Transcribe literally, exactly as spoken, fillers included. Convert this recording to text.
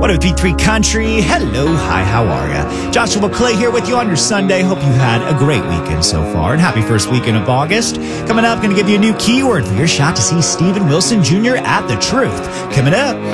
one oh three point three Country. Hello, hi, how are ya? Joshua Clay here with you on your Sunday. Hope you had a great weekend so far, and happy first weekend of August. Coming up, going to give you a new keyword for your shot to see Steven Wilson Junior at The Truth. Coming up.